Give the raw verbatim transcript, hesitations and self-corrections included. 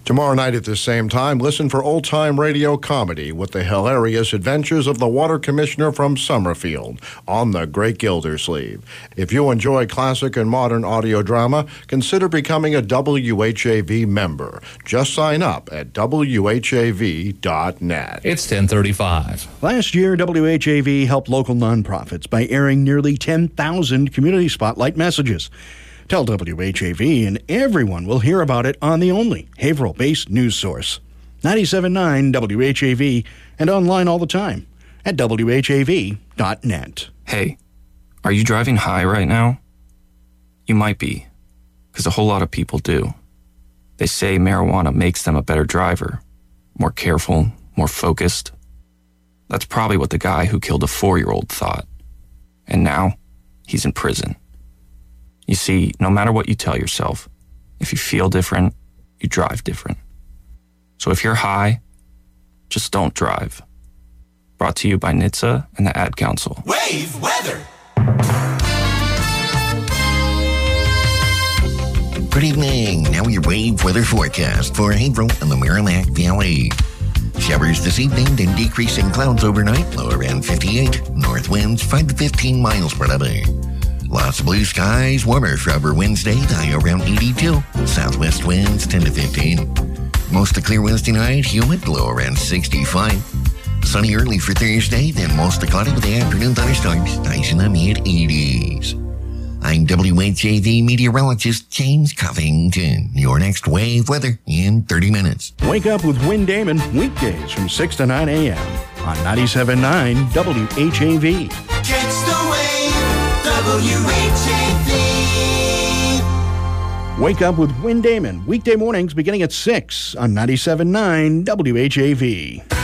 Tomorrow night at this same time, listen for old-time radio comedy with the hilarious adventures of the water commissioner from Summerfield on the Great Gildersleeve. If you enjoy classic and modern audio drama, consider becoming a W H A V member. Just sign up at W H A V dot net. It's ten thirty-five. Last year, W H A V helped local nonprofits by airing nearly ten thousand community spotlight messages. Tell W H A V and everyone will hear about it on the only Haverhill-based news source. ninety-seven point nine W H A V and online all the time at W H A V dot net. Hey, are you driving high right now? You might be, because a whole lot of people do. They say marijuana makes them a better driver, more careful, more focused. That's probably what the guy who killed a four-year-old thought. And now, he's in prison. You see, no matter what you tell yourself, if you feel different, you drive different. So if you're high, just don't drive. Brought to you by N H T S A and the Ad Council. Wave weather. Good evening. Now your wave weather forecast for Haverhill and the Merrimack Valley. Showers this evening, then decreasing clouds overnight, low around fifty-eight. North winds five to fifteen miles per hour. Lots of blue skies, warmer for over Wednesday, high around eighty-two. Southwest winds ten to fifteen. Mostly clear Wednesday night, humid, low around sixty-five. Sunny early for Thursday, then mostly cloudy with the afternoon thunderstorms, highs in the mid-eighties. I'm W H A V meteorologist James Covington. Your next wave weather in thirty minutes. Wake up with Win Damon weekdays from six to nine a.m. on ninety-seven point nine W H A V. Catch the wave, W H A V. Wake up with Win Damon weekday mornings beginning at six on ninety-seven point nine W H A V.